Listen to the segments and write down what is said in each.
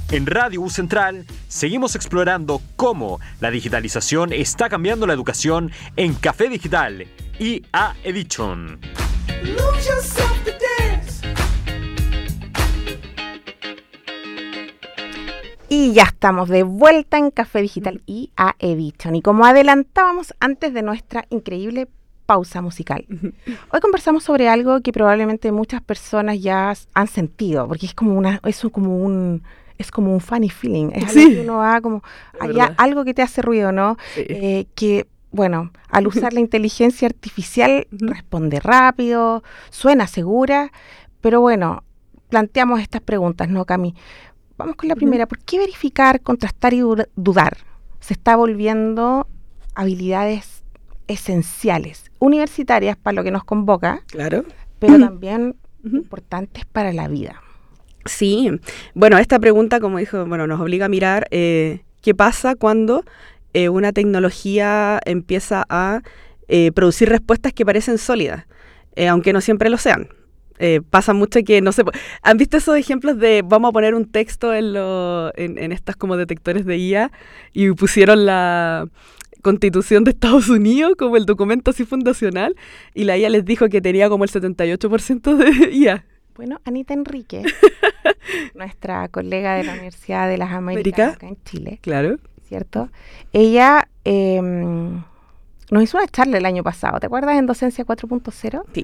En Radio U Central seguimos explorando cómo la digitalización está cambiando la educación en Café Digital IA Edition. Y ya estamos de vuelta en Café Digital IA Edition. Y como adelantábamos antes de nuestra increíble pausa musical, hoy conversamos sobre algo que probablemente muchas personas ya han sentido, porque es como un funny feeling. Es algo que uno va como, hay algo que te hace ruido, ¿no? Sí. Que, bueno, al usar la inteligencia artificial responde rápido, suena segura, pero bueno, planteamos estas preguntas, ¿no, Cami? Vamos con la primera. ¿Por qué verificar, contrastar y dudar se está volviendo habilidades esenciales, universitarias para lo que nos convoca, claro, pero también importantes para la vida? Sí, bueno, esta pregunta, como dijo, nos obliga a mirar qué pasa cuando una tecnología empieza a producir respuestas que parecen sólidas, aunque no siempre lo sean. Pasa mucho que, no sé, ¿han visto esos ejemplos de vamos a poner un texto en estas como detectores de IA y pusieron la Constitución de Estados Unidos como el documento así fundacional y la IA les dijo que tenía como el 78% de IA? Bueno, Anita Enrique, nuestra colega de la Universidad de las Américas acá en Chile, claro, ¿cierto? Ella nos hizo una charla el año pasado, ¿te acuerdas? En Docencia 4.0. Sí.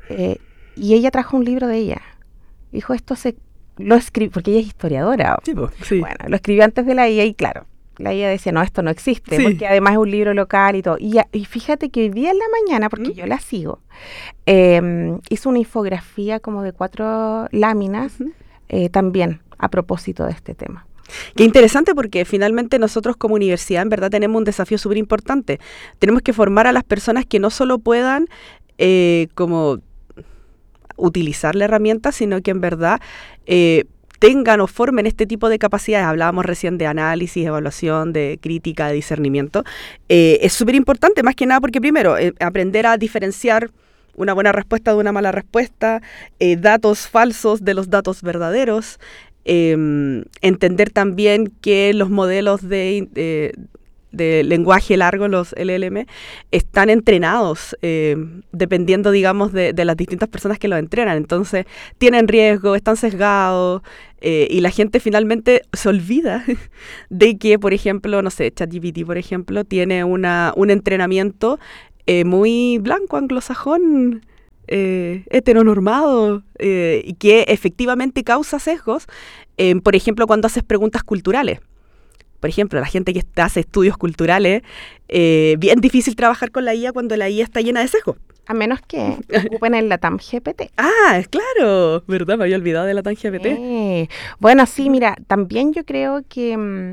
Y ella trajo un libro de ella. Dijo, lo escribió, porque ella es historiadora. Sí, sí. Bueno, lo escribió antes de la IA y claro, la IA decía, no, esto no existe, sí, porque además es un libro local y todo. Y fíjate que hoy día en la mañana, porque yo la sigo, hizo una infografía como de 4 láminas, también a propósito de este tema. Qué interesante, porque finalmente nosotros como universidad en verdad tenemos un desafío súper importante. Tenemos que formar a las personas que no solo puedan como utilizar la herramienta, sino que en verdad tengan o formen este tipo de capacidades. Hablábamos recién de análisis, evaluación, de crítica, de discernimiento. Es súper importante, más que nada porque primero, aprender a diferenciar una buena respuesta de una mala respuesta, datos falsos de los datos verdaderos, entender también que los modelos de lenguaje largo, los LLM, están entrenados dependiendo, digamos, de las distintas personas que los entrenan. Entonces, tienen riesgo, están sesgados, y la gente finalmente se olvida de que, por ejemplo, no sé, ChatGPT, por ejemplo, tiene un entrenamiento muy blanco, anglosajón, heteronormado, y que efectivamente causa sesgos, por ejemplo, cuando haces preguntas culturales. Por ejemplo, la gente que hace estudios culturales, bien difícil trabajar con la IA cuando la IA está llena de sesgos. A menos que ocupen el Latam GPT. Ah, claro, ¿verdad? Me había olvidado de Latam GPT. Bueno, sí, mira, también yo creo que,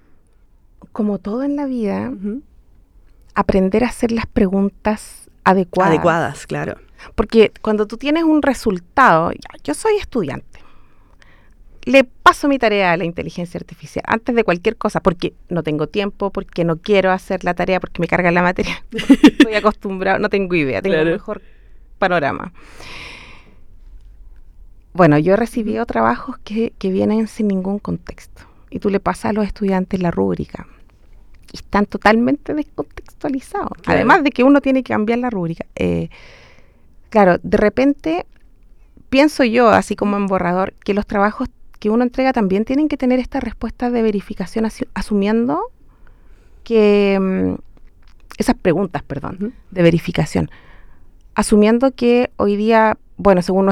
como todo en la vida, aprender a hacer las preguntas adecuadas. Adecuadas, claro. Porque cuando tú tienes un resultado, yo soy estudiante, le paso mi tarea a la inteligencia artificial antes de cualquier cosa, porque no tengo tiempo, porque no quiero hacer la tarea, porque me carga la materia, estoy acostumbrado, no tengo idea, tengo un mejor panorama. Bueno, yo he recibido trabajos que vienen sin ningún contexto, y tú le pasas a los estudiantes la rúbrica, y están totalmente descontextualizados, claro. Además de que uno tiene que cambiar la rúbrica. Claro, de repente, pienso yo, así como en borrador, que los trabajos que uno entrega también tienen que tener esta respuesta de verificación, asumiendo que esas preguntas, de verificación, asumiendo que hoy día, bueno, según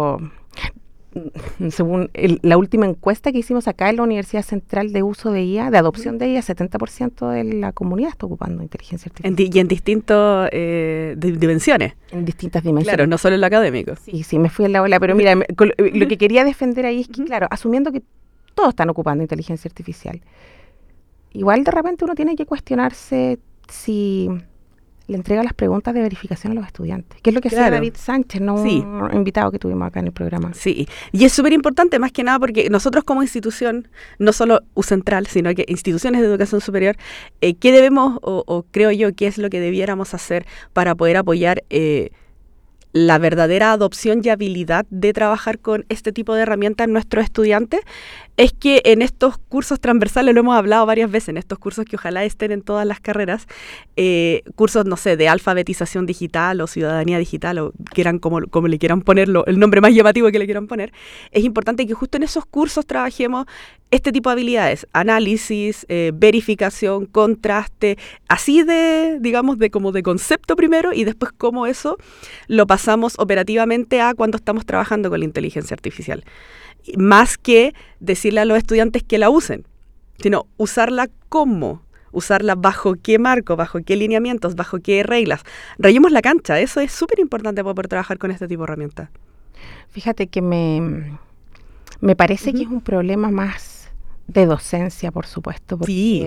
la última encuesta que hicimos acá en la Universidad Central de uso de IA, de adopción de IA, 70% de la comunidad está ocupando inteligencia artificial. Y en distintas dimensiones. En distintas dimensiones. Claro, no solo en lo académico. Sí, me fui en la ola, pero mira, lo que quería defender ahí es que, claro, asumiendo que todos están ocupando inteligencia artificial, igual de repente uno tiene que cuestionarse si le entrega las preguntas de verificación a los estudiantes, que es lo que hacía David Sánchez, un invitado que tuvimos acá en el programa. Sí, y es súper importante más que nada porque nosotros como institución, no solo UCentral, sino que instituciones de educación superior, ¿qué debemos o creo yo qué es lo que debiéramos hacer para poder apoyar la verdadera adopción y habilidad de trabajar con este tipo de herramientas en nuestros estudiantes es que en estos cursos transversales, lo hemos hablado varias veces, en estos cursos que ojalá estén en todas las carreras, cursos, no sé, de alfabetización digital o ciudadanía digital, o quieran como le quieran ponerlo, el nombre más llamativo que le quieran poner, es importante que justo en esos cursos trabajemos este tipo de habilidades, análisis, verificación, contraste, así de, digamos, de como de concepto primero, y después cómo eso lo pasamos operativamente a cuando estamos trabajando con la inteligencia artificial. Más que decirle a los estudiantes que la usen, sino usarla como, usarla bajo qué marco, bajo qué lineamientos, bajo qué reglas. Rayemos la cancha, eso es súper importante para poder trabajar con este tipo de herramientas. Fíjate que me parece que es un problema más de docencia, por supuesto, porque sí.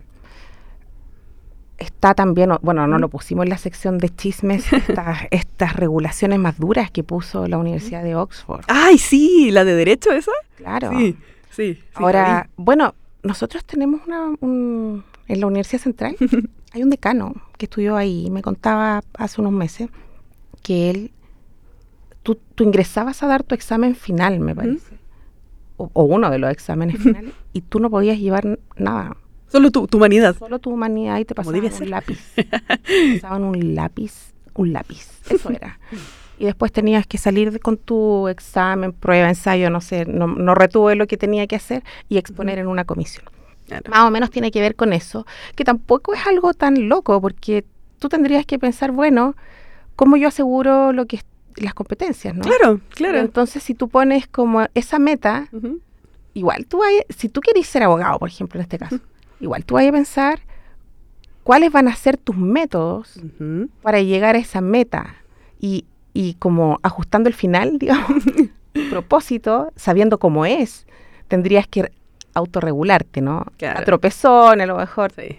Está también, bueno, no lo pusimos en la sección de chismes, estas regulaciones más duras que puso la Universidad de Oxford. ¡Ay, sí! ¿La de Derecho esa? Claro. Sí. Ahora, bueno, nosotros tenemos en la Universidad Central, hay un decano que estudió ahí y me contaba hace unos meses que tú ingresabas a dar tu examen final, me parece, o uno de los exámenes finales, y tú no podías llevar nada. Solo tu humanidad. Solo tu humanidad, y te pasaban un lápiz. Pasaban un lápiz, eso era. Y después tenías que salir con tu examen, prueba, ensayo, no sé, no retuve lo que tenía que hacer y exponer en una comisión. Claro. Más o menos tiene que ver con eso, que tampoco es algo tan loco, porque tú tendrías que pensar, bueno, ¿cómo yo aseguro las competencias, no? Claro. Pero entonces, si tú pones como esa meta, igual si tú quieres ser abogado, por ejemplo, en este caso, igual tú vas a pensar cuáles van a ser tus métodos para llegar a esa meta y como ajustando el final, digamos, propósito, sabiendo cómo tendrías que autorregularte, ¿no? Claro. A tropezones, a lo mejor. Sí.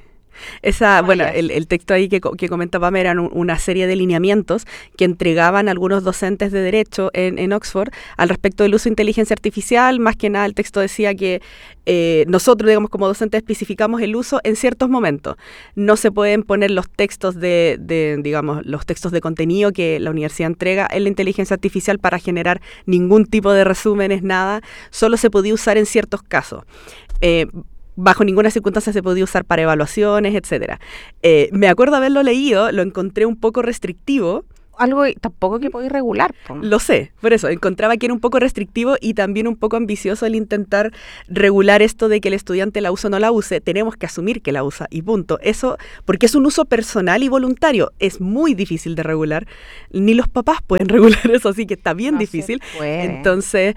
El texto ahí que comenta Pam eran una serie de lineamientos que entregaban algunos docentes de Derecho en Oxford al respecto del uso de inteligencia artificial. Más que nada el texto decía que nosotros, digamos, como docentes especificamos el uso en ciertos momentos. No se pueden poner los textos digamos, los textos de contenido que la universidad entrega en la inteligencia artificial para generar ningún tipo de resúmenes, nada. Solo se podía usar en ciertos casos. Bajo ninguna circunstancia se podía usar para evaluaciones, etcétera. Me acuerdo haberlo leído, lo encontré un poco restrictivo. Algo tampoco que podéis regular. Lo sé, por eso, encontraba que era un poco restrictivo y también un poco ambicioso el intentar regular esto de que el estudiante la use o no la use. Tenemos que asumir que la usa y punto. Eso, porque es un uso personal y voluntario, es muy difícil de regular. Ni los papás pueden regular eso, así que está bien difícil. Entonces...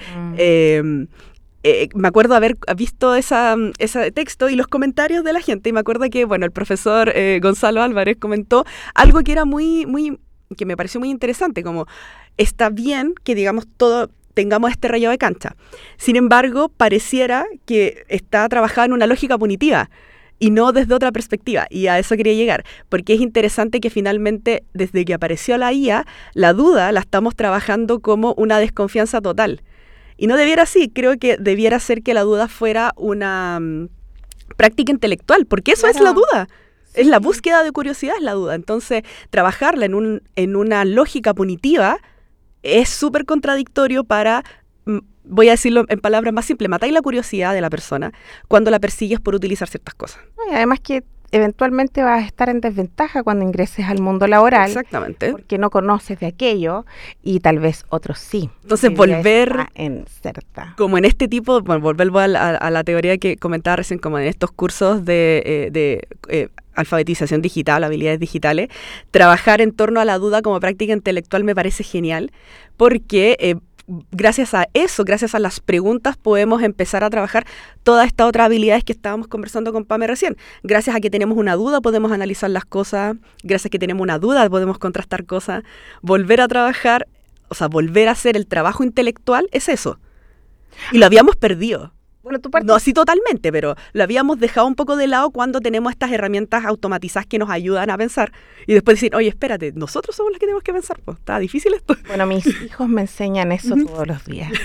me acuerdo haber visto ese texto y los comentarios de la gente, y me acuerdo que, bueno, el profesor Gonzalo Álvarez comentó algo que era que me pareció muy interesante, como está bien que, digamos, tengamos este rayado de cancha. Sin embargo, pareciera que está trabajado en una lógica punitiva y no desde otra perspectiva, y a eso quería llegar, porque es interesante que finalmente, desde que apareció la IA, la duda la estamos trabajando como una desconfianza total. Y no debiera así, creo que debiera ser que la duda fuera una práctica intelectual, porque eso es la duda, es la búsqueda de curiosidad, es la duda. Entonces, trabajarla en una lógica punitiva es súper contradictorio para, voy a decirlo en palabras más simples, matar la curiosidad de la persona cuando la persigues por utilizar ciertas cosas. Y además que eventualmente vas a estar en desventaja cuando ingreses al mundo laboral. Exactamente. Porque no conoces de aquello y tal vez otros sí. Entonces volver como en este tipo, bueno, volver a la teoría que comentaba recién, como en estos cursos de alfabetización digital, habilidades digitales, trabajar en torno a la duda como práctica intelectual me parece genial, porque gracias a eso, gracias a las preguntas, podemos empezar a trabajar todas estas otras habilidades que estábamos conversando con Pame recién. Gracias a que tenemos una duda, podemos analizar las cosas. Gracias a que tenemos una duda, podemos contrastar cosas. Volver a trabajar, o sea, volver a hacer el trabajo intelectual es eso. Y lo habíamos perdido. Bueno, no así totalmente, pero lo habíamos dejado un poco de lado cuando tenemos estas herramientas automatizadas que nos ayudan a pensar. Y después decir, oye, espérate, nosotros somos los que tenemos que pensar. Pues, está difícil esto. Bueno, mis hijos me enseñan eso todos los días.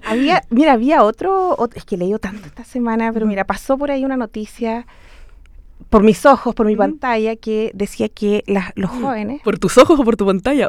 había otro, es que he leído tanto esta semana, pero mira, pasó por ahí una noticia por mis ojos, por mi pantalla, que decía que los jóvenes... ¿Por tus ojos o por tu pantalla?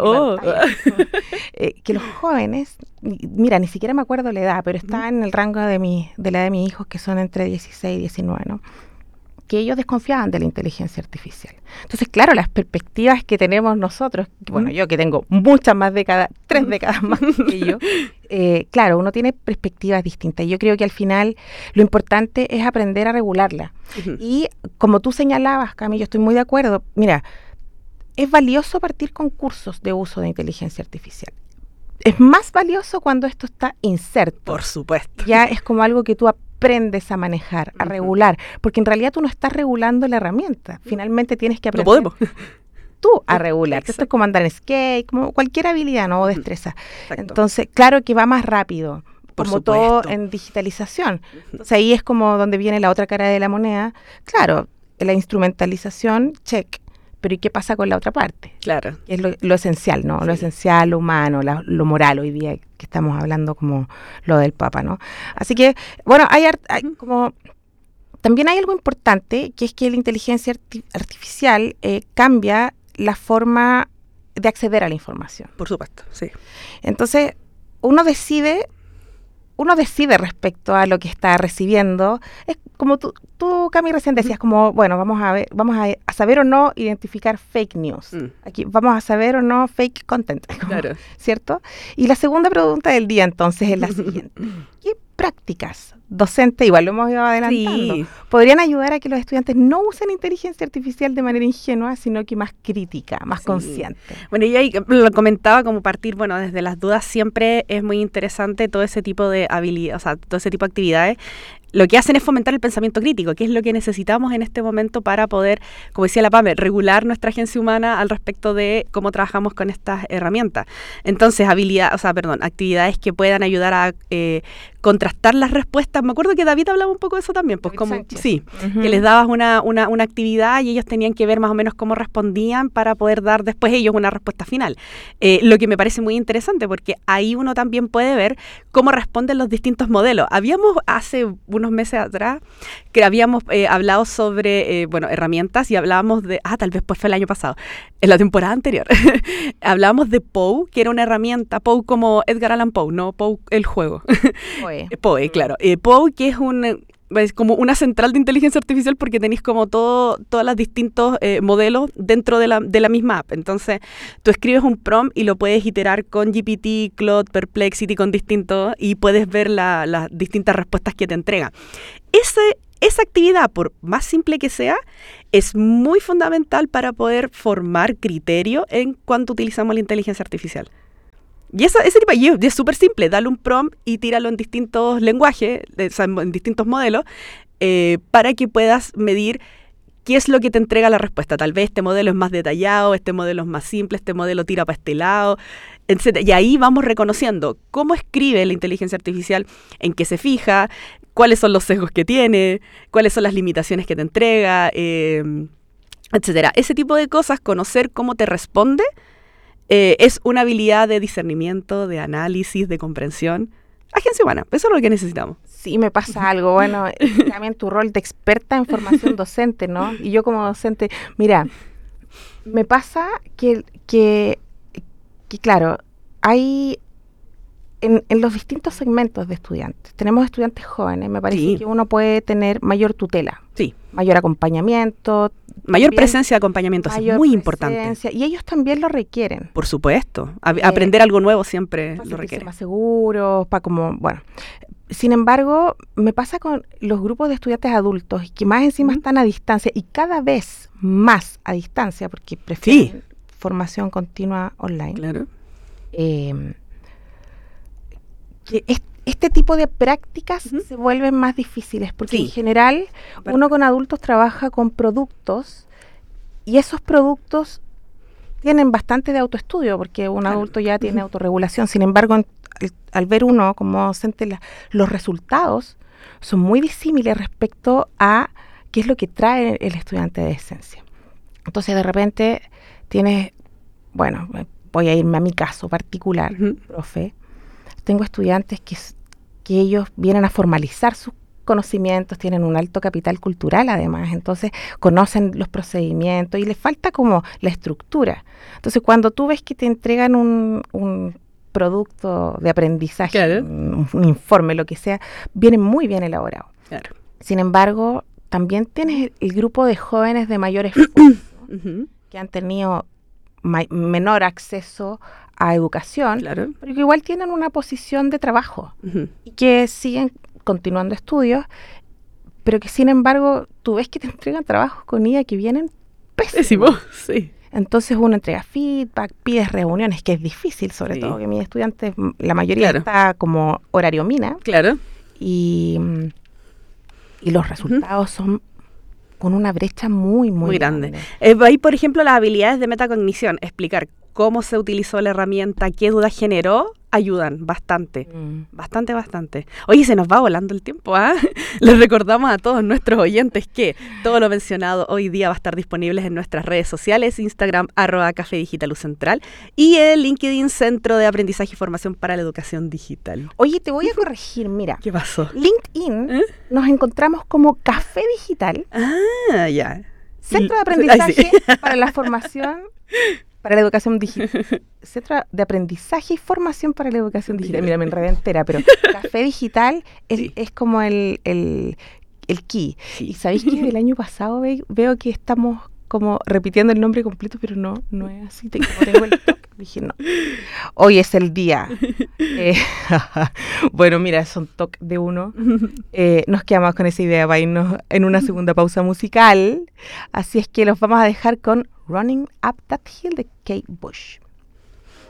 Que los jóvenes, mira, ni siquiera me acuerdo la edad, pero estaban en el rango de la edad de mis hijos, que son entre 16 y 19, ¿no? Que ellos desconfiaban de la inteligencia artificial. Entonces, claro, las perspectivas que tenemos nosotros, bueno, yo que tengo muchas más décadas, 3 décadas más que ellos, claro, uno tiene perspectivas distintas. Yo creo que al final lo importante es aprender a regularla. Y como tú señalabas, Cami, yo estoy muy de acuerdo. Mira, es valioso partir con cursos de uso de inteligencia artificial. Es más valioso cuando esto está inserto. Por supuesto. Ya es como algo que tú aprendes a manejar, a regular, porque en realidad tú no estás regulando la herramienta. Finalmente tienes que aprender. No podemos. Tú a regular. Esto es como andar en skate, como cualquier habilidad, ¿no? O destreza. Exacto. Entonces, claro que va más rápido, Por como supuesto. todo en digitalización. Entonces ahí es como donde viene la otra cara de la moneda. Claro, la instrumentalización, check. Pero ¿y qué pasa con la otra parte? Claro. Que es lo esencial, ¿no? Sí. Lo esencial, lo humano, lo moral hoy día que estamos hablando como lo del Papa, ¿no? Así que, bueno, hay como... También hay algo importante, que es que la inteligencia artificial cambia la forma de acceder a la información. Por supuesto, sí. Entonces, uno decide respecto a lo que está recibiendo. Es como tú Cami, recién decías, como, bueno, vamos a saber o no identificar fake news. Aquí vamos a saber o no fake content, Claro. ¿cierto? Y la segunda pregunta del día, entonces, es la siguiente. ¿Qué prácticas docentes, igual lo hemos ido adelantando, Sí. podrían ayudar a que los estudiantes no usen inteligencia artificial de manera ingenua, sino que más crítica, más Sí. consciente? Bueno, yo ahí lo comentaba como partir, bueno, desde las dudas siempre es muy interesante todo ese tipo de habilidades, o sea, todo ese tipo de actividades. Lo que hacen es fomentar el pensamiento crítico, que es lo que necesitamos en este momento para poder, como decía la Pame, regular nuestra agencia humana al respecto de cómo trabajamos con estas herramientas. Entonces, actividades que puedan ayudar a contrastar las respuestas. Me acuerdo que David hablaba un poco de eso también, pues David como Sánchez. sí, Ujú. que les dabas una actividad y ellos tenían que ver más o menos cómo respondían para poder dar después ellos una respuesta final. Lo que me parece muy interesante porque ahí uno también puede ver cómo responden los distintos modelos. Habíamos hace unos meses atrás que habíamos hablado sobre herramientas y hablábamos de, tal vez pues fue el año pasado, en la temporada anterior, hablábamos de Poe, que era una herramienta, Poe como Edgar Allan Poe, no Poe el juego. Poe, claro. Poe, que es como una central de inteligencia artificial porque tenéis como todos los distintos modelos dentro de la misma app. Entonces, tú escribes un prompt y lo puedes iterar con GPT, Claude, Perplexity, con distintos, y puedes ver las distintas respuestas que te entrega. Esa actividad, por más simple que sea, es muy fundamental para poder formar criterio en cuanto utilizamos la inteligencia artificial. Y ese tipo y es súper simple, dale un prompt y tíralo en distintos lenguajes, en distintos modelos, para que puedas medir qué es lo que te entrega la respuesta. Tal vez este modelo es más detallado, este modelo es más simple, este modelo tira para este lado, etc. Y ahí vamos reconociendo cómo escribe la inteligencia artificial, en qué se fija, cuáles son los sesgos que tiene, cuáles son las limitaciones que te entrega, etcétera. Ese tipo de cosas, conocer cómo te responde, es una habilidad de discernimiento, de análisis, de comprensión. Agencia humana, eso es lo que necesitamos. Sí, me pasa algo. Bueno, también tu rol de experta en formación docente, ¿no? Y yo como docente, mira, me pasa que claro, hay en los distintos segmentos de estudiantes, tenemos estudiantes jóvenes, me parece Sí. que uno puede tener mayor tutela, Sí. mayor acompañamiento. Mayor también presencia de acompañamiento es mayor muy importante. presencia, y ellos también lo requieren. Por supuesto. Aprender algo nuevo siempre Para lo sentirse requiere. más seguros, para como, bueno. Sin embargo, me pasa con los grupos de estudiantes adultos que más encima están a distancia y cada vez más a distancia porque prefieren formación continua online. Claro. Que este tipo de prácticas se vuelven más difíciles porque Sí. en general uno con adultos trabaja con productos y esos productos tienen bastante de autoestudio porque un Claro. adulto ya tiene autorregulación. Sin embargo, al ver uno como docente, los resultados son muy disímiles respecto a qué es lo que trae el estudiante de esencia. Entonces, de repente tienes, bueno, voy a irme a mi caso particular, profe. Tengo estudiantes que ellos vienen a formalizar sus conocimientos, tienen un alto capital cultural además, entonces conocen los procedimientos y les falta como la estructura. Entonces cuando tú ves que te entregan un producto de aprendizaje, Claro. un informe, lo que sea, viene muy bien elaborado. Claro. Sin embargo, también tienes el grupo de jóvenes de mayor esfuerzo Ujú. que han tenido menor acceso a educación, Claro. pero que igual tienen una posición de trabajo Ujú. y que siguen continuando estudios, pero que sin embargo tú ves que te entregan trabajos con IA que vienen Pésimo, pésimos. sí. Entonces uno entrega feedback, pides reuniones, que es difícil, sobre Sí. todo que mis estudiantes, la mayoría Claro. está como horario mina, Claro. y los resultados son con una brecha muy, muy, Muy grande. Ahí, por ejemplo, las habilidades de metacognición, explicar cómo se utilizó la herramienta, qué dudas generó, ayudan bastante. Bastante, bastante. Oye, se nos va volando el tiempo, ¿ah? Les recordamos a todos nuestros oyentes que todo lo mencionado hoy día va a estar disponible en nuestras redes sociales, Instagram, @Café Digital Central, y el LinkedIn Centro de Aprendizaje y Formación para la Educación Digital. Oye, te voy a corregir, mira. ¿Qué pasó? LinkedIn nos encontramos como Café Digital, Ah, ya. Centro de Ay, Aprendizaje sí. para la Formación, para la Educación Digital. Centro de Aprendizaje y Formación para la Educación Digital. Mira, me enredé entera, pero Café Digital es como el key. Sí. Y ¿sabéis que del año pasado veo que estamos como repitiendo el nombre completo, pero no es así? Como tengo el toque, dije no. Hoy es el día. Bueno, mira, es un toque de uno. Nos quedamos con esa idea para irnos en una segunda pausa musical. Así es que los vamos a dejar con Running Up That Hill de Kate Bush.